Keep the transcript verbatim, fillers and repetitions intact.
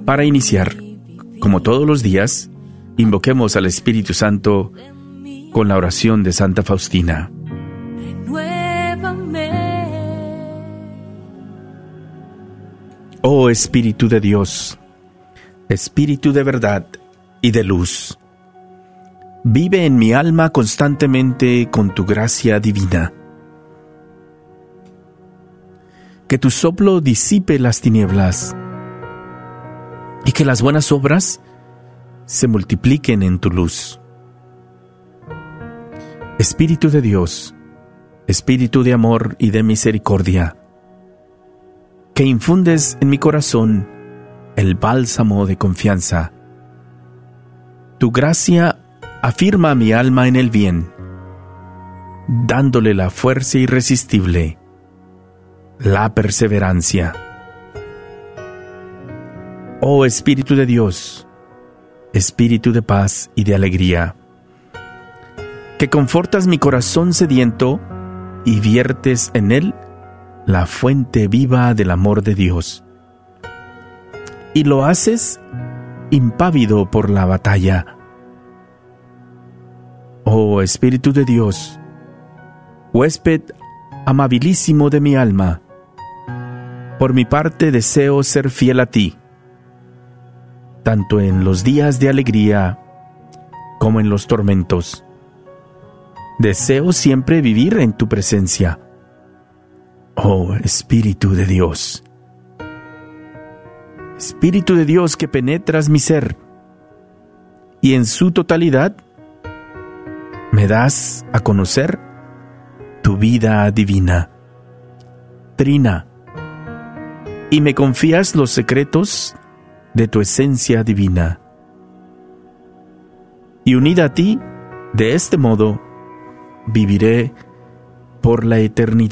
Para iniciar, como todos los días, invoquemos al Espíritu Santo con la oración de Santa Faustina. Oh Espíritu de Dios, Espíritu de verdad y de luz, vive en mi alma constantemente con tu gracia divina. Que tu soplo disipe las tinieblas y que las buenas obras se multipliquen en tu luz. Espíritu de Dios, Espíritu de amor y de misericordia, que infundes en mi corazón el bálsamo de confianza. Tu gracia afirma a mi alma en el bien, dándole la fuerza irresistible, la perseverancia. Oh Espíritu de Dios, Espíritu de paz y de alegría, que confortas mi corazón sediento y viertes en él la fuente viva del amor de Dios, y lo haces impávido por la batalla. Oh Espíritu de Dios, huésped amabilísimo de mi alma, por mi parte deseo ser fiel a ti, tanto en los días de alegría como en los tormentos. Deseo siempre vivir en tu presencia. Oh Espíritu de Dios, Espíritu de Dios que penetras mi ser y en su totalidad me das a conocer tu vida divina, trina, y me confías los secretos de tu esencia divina. Y unida a ti, de este modo, viviré por la eternidad.